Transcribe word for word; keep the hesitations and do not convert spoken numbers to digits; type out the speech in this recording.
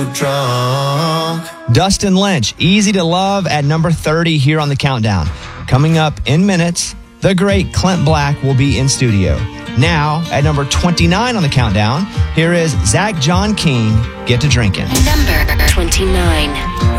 drunk. Dustin Lynch, Easy to Love at number thirty here on the countdown. Coming up in minutes, the great Clint Black will be in studio. Now, at number twenty-nine on the countdown, here is Zach John King, Get to Drinking. Number twenty-nine.